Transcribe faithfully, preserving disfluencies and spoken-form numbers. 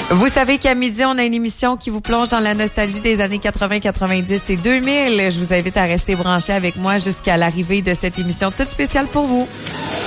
Vous savez qu'à midi, on a une émission qui vous plonge dans la nostalgie des années quatre-vingts, quatre-vingt-dix et deux mille. Je vous invite à rester branchés avec moi jusqu'à l'arrivée de cette émission toute spéciale pour vous.